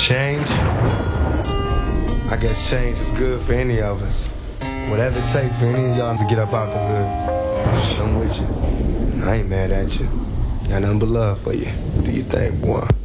Change? I guess change is good for any of us. Whatever it takes for any of y'all to get up out the hood, I'm with you. I ain't mad at you. Got nothing but love for you. Do you think, boy?